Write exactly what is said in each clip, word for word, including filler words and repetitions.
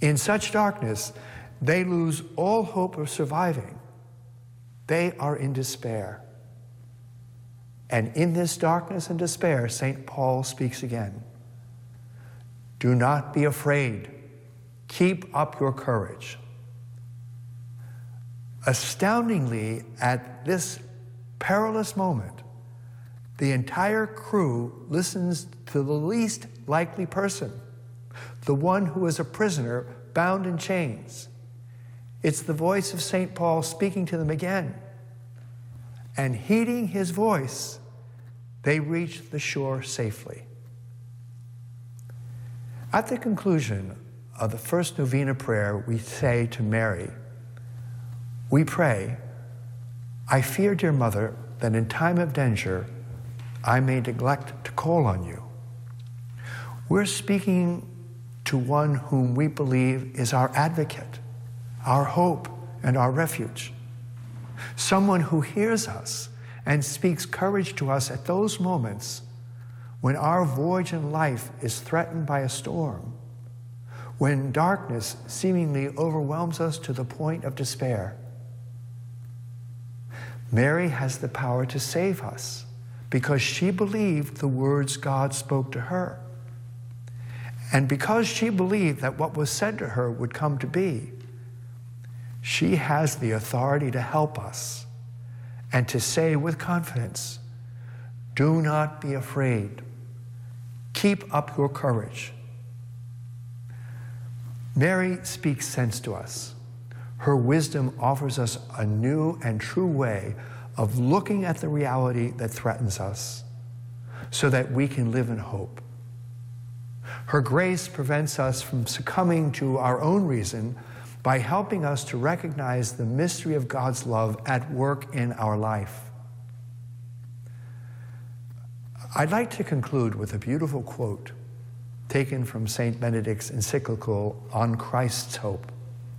In such darkness, they lose all hope of surviving. They are in despair. And in this darkness and despair, Saint Paul speaks again. Do not be afraid. Keep up your courage. Astoundingly, at this perilous moment, the entire crew listens to the least likely person, the one who is a prisoner bound in chains. It's the voice of Saint Paul speaking to them again. And heeding his voice, they reach the shore safely. At the conclusion of the first novena prayer, we say to Mary, we pray, I fear, dear Mother, that in time of danger, I may neglect to call on you. We're speaking to one whom we believe is our advocate, our hope, and our refuge. Someone who hears us and speaks courage to us at those moments when our voyage in life is threatened by a storm, when darkness seemingly overwhelms us to the point of despair. Mary has the power to save us because she believed the words God spoke to her. And because she believed that what was said to her would come to be, she has the authority to help us and to say with confidence, do not be afraid. Keep up your courage. Mary speaks sense to us. Her wisdom offers us a new and true way of looking at the reality that threatens us so that we can live in hope. Her grace prevents us from succumbing to our own reason by helping us to recognize the mystery of God's love at work in our life. I'd like to conclude with a beautiful quote taken from Saint Benedict's encyclical On Christ's Hope.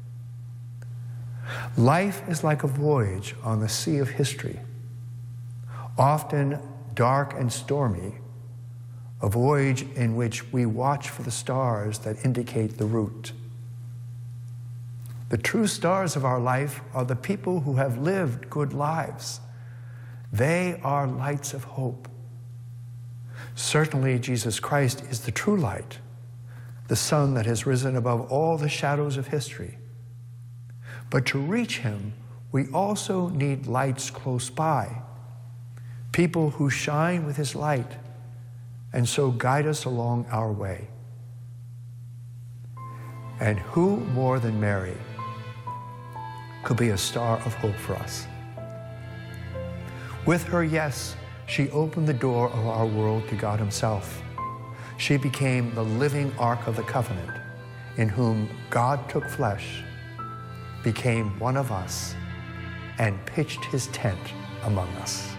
Life is like a voyage on the sea of history, often dark and stormy, a voyage in which we watch for the stars that indicate the route. The true stars of our life are the people who have lived good lives. They are lights of hope. Certainly, Jesus Christ is the true light, the sun that has risen above all the shadows of history. But to reach him, we also need lights close by, people who shine with his light and so guide us along our way. And who more than Mary could be a star of hope for us? With her yes, she opened the door of our world to God himself. She became the living Ark of the Covenant, in whom God took flesh, became one of us, and pitched his tent among us.